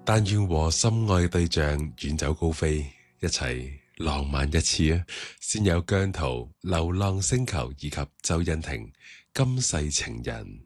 但願和心愛嘅對象遠走高飛，一齊浪漫一次啊！先有姜濤、流浪星球以及周欣婷今世情人。